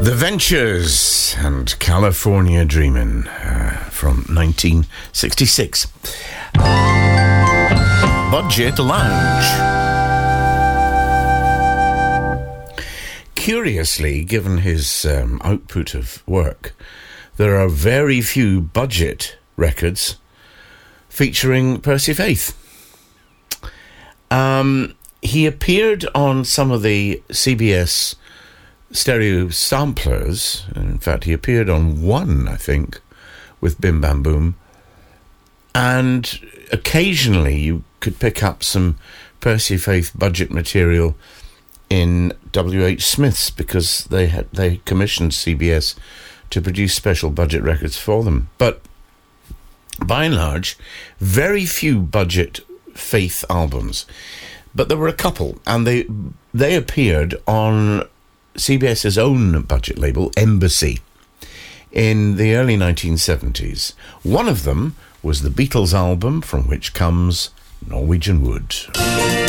The Ventures and California Dreamin' from 1966. Budget Lounge. Curiously, given his output of work, there are very few budget records featuring Percy Faith. He appeared on some of the CBS stereo samplers. In fact, he appeared on one, I think, with Bim Bam Boom. And occasionally you could pick up some Percy Faith budget material in W.H. Smith's, because they commissioned CBS to produce special budget records for them. But by and large, very few budget Faith albums. But there were a couple, and they appeared on CBS's own budget label, Embassy, in the early 1970s. One of them was the Beatles album, from which comes Norwegian Wood.